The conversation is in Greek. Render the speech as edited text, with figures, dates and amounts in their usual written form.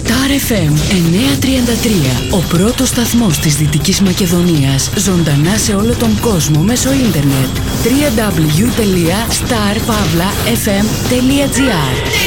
Star FM 933, ο πρώτος σταθμός της Δυτικής Μακεδονίας, ζωντανά σε όλο τον κόσμο μέσω ίντερνετ. www.starpavlafm.gr